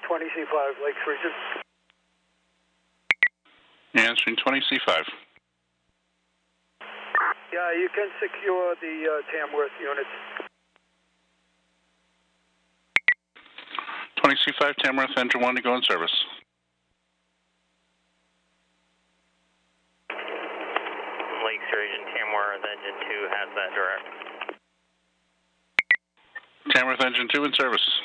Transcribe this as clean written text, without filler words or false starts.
20C5, Lakes Region. Answering 20C5. Yeah, you can secure the Tamworth units. 20C5, Tamworth, engine 1 to go in service. Lakes Region, Tamworth, engine 2 has that direct. Tamworth, engine 2 in service.